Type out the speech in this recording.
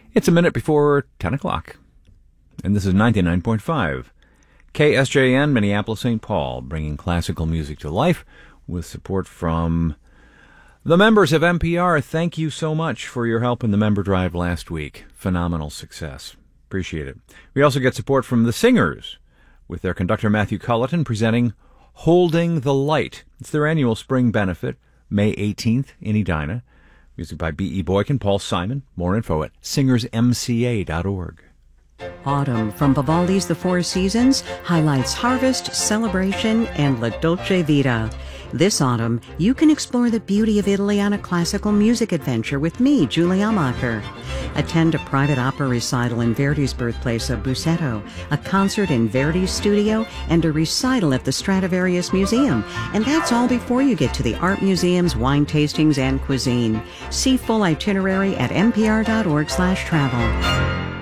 It's a minute before 10 o'clock, and this is 99.5 KSJN, Minneapolis, St. Paul, bringing classical music to life with support from the members of NPR. Thank you so much for your help in the member drive last week. Phenomenal success. Appreciate it. We also get support from the Singers, with their conductor Matthew Culleton presenting Holding the Light. It's their annual spring benefit, May 18th in Edina. Music by B.E. Boykin, Paul Simon. More info at singersmca.org. Autumn from Vivaldi's The Four Seasons highlights harvest, celebration, and La Dolce Vita. This autumn, you can explore the beauty of Italy on a classical music adventure with me, Julie Amacher. Attend a private opera recital in Verdi's birthplace of Busseto, a concert in Verdi's studio, and a recital at the Stradivarius Museum. And that's all before you get to the art museums, wine tastings, and cuisine. See full itinerary at npr.org/travel.